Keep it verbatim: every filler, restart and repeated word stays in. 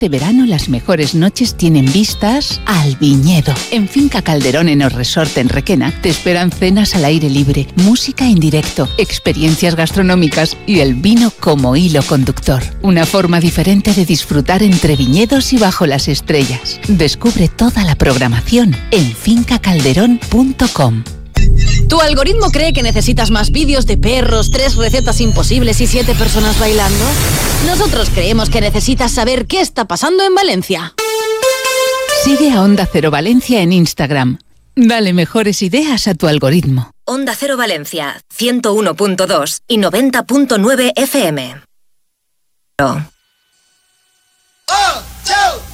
Este verano las mejores noches tienen vistas al viñedo. En Finca Calderón Enos Resort en Requena te esperan cenas al aire libre, música en directo, experiencias gastronómicas y el vino como hilo conductor. Una forma diferente de disfrutar entre viñedos y bajo las estrellas. Descubre toda la programación en finca calderón punto com. ¿Tu algoritmo cree que necesitas más vídeos de perros, tres recetas imposibles y siete personas bailando? Nosotros creemos que necesitas saber qué está pasando en Valencia. Sigue a Onda Cero Valencia en Instagram. Dale mejores ideas a tu algoritmo. Onda Cero Valencia, ciento uno punto dos y noventa punto nueve F M. Oh.